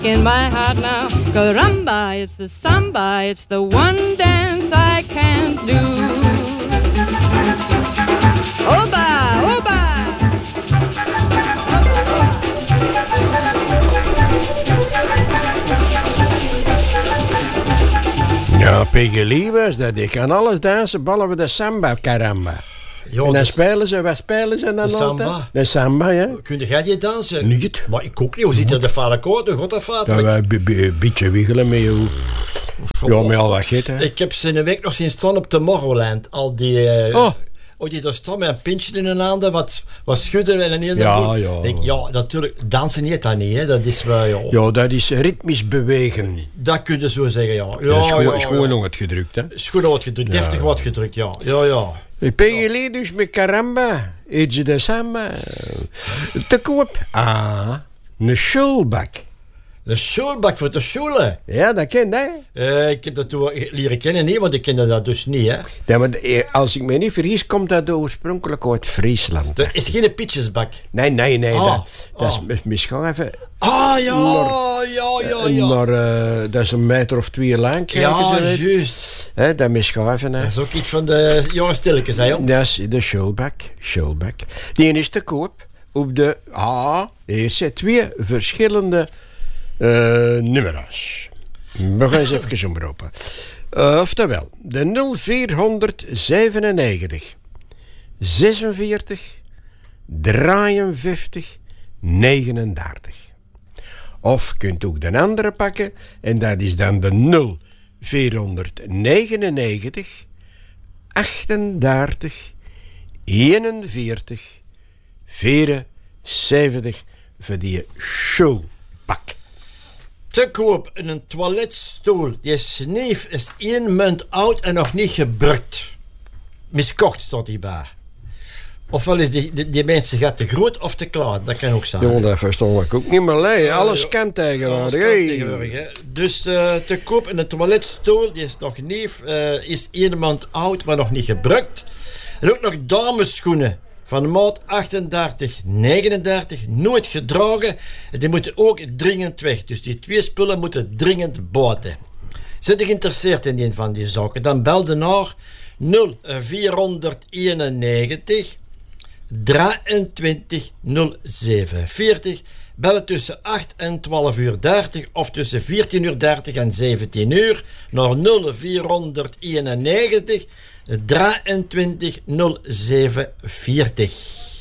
in my heart now. Caramba, it's the samba, it's the one dance I can't do. Oba, oba. Ja, Peggy was dat. Die kan alles dansen, behalve de samba, caramba. Ja, en dan spelen ze, wat spelen ze dan de samba. altijd? De samba, ja. Kun jij die dansen? Niet. Maar ik ook niet. Hoe zit er de vaderkoord? Hoe gaat dat vader? Ja, een beetje wiggelen met je. Ja, met al wat geten. Ik heb ze een week nog zien staan op Tomorrowland. Al die... die daar staan met een pintje in hun handen, wat schudden en een hele boel. Ja. Denk, ja, natuurlijk, dansen heet dat niet, hè. Dat is wel, ja. Ja, dat is ritmisch bewegen. Dat kun je zo zeggen, ja. Dat is gewoon nog het gedrukt, hè. Is goed wat gedrukt, deftig wat gedrukt, ja. Peggy dus met caramba, eet ze de samba. Te koop. Een schoolbak. Een schoolbak voor de scholen? Ja, dat ken je. Ik heb dat toen leren kennen, nee, want ik kende dat dus niet, hè. Ja, maar als ik me niet vergis, komt dat oorspronkelijk uit Friesland. Dat is geen pitjesbak. Nee. Dat is misschien even... Ja. Maar dat is een meter of 2 lang. Ja, juist. Dat misschien even... Dat is ook iets van de jonge stilletjes, hè, joh. Dat is de schoolbak. Die is te koop op de... Hier zijn 2 verschillende... nummers. We gaan eens even omroepen. Oftewel, de 0497 46 53 39. Of kunt ook de andere pakken en dat is dan de 0499 38 41 74 voor die schoolbak. Te koop een toiletstoel. Die sneef is 1 maand oud en nog niet gebruikt. Miskocht staat die bij. Ofwel is die mensen gaat te groot of te klein. Dat kan ook zijn. Ja, dat verstond ik ook niet meer. Alles kan tegenwoordig. Hè. Dus te koop een toiletstoel. Die is nog nieuw. Is 1 maand oud, maar nog niet gebruikt. En ook nog damesschoenen. Van maat 38, 39, nooit gedragen. Die moeten ook dringend weg. Dus die 2 spullen moeten dringend buiten. Zit je geïnteresseerd in een van die zaken? Dan bel de naar 0491 23 07 40. Bel het tussen 8 en 12:30 of tussen 14:30 en 17:00 naar 0491 23 07 40.